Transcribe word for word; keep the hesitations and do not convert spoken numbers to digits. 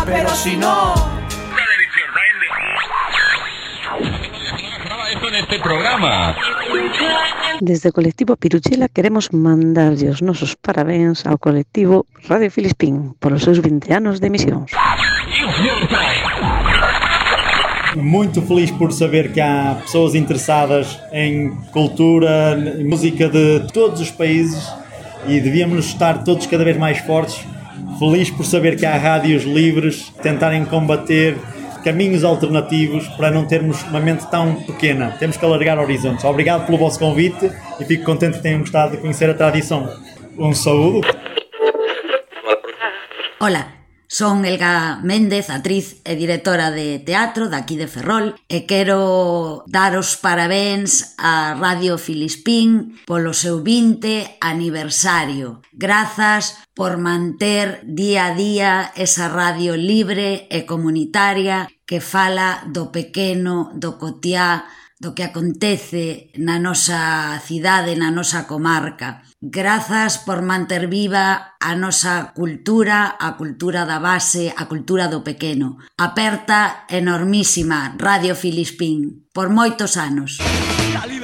Pero si no... En este programa. Desde o colectivo Piruchela queremos mandarlle os nosos parabéns ao colectivo Radio Filispín polos seus vinte anos de emisións. Muito feliz por saber que há pessoas interessadas em cultura, em música de todos os países e devíamos estar todos cada vez mais fortes. Feliz por saber que há rádios livres tentarem combater caminhos alternativos para não termos uma mente tão pequena. Temos que alargar horizontes. Obrigado pelo vosso convite e fico contente que tenham gostado de conhecer a tradição. Um saúdo. Hola, son Elga Méndez, actriz e directora de teatro daqui de Ferrol e quero dar os parabéns a Radio Filispín polo seu vinte aniversario. Grazas por manter día a día esa radio libre e comunitaria que fala do pequeno, do cotiá, do que acontece na nosa cidade, na nosa comarca. Grazas por manter viva a nosa cultura, a cultura da base, a cultura do pequeno. Aperta enormísima Radio Filispín, por moitos anos.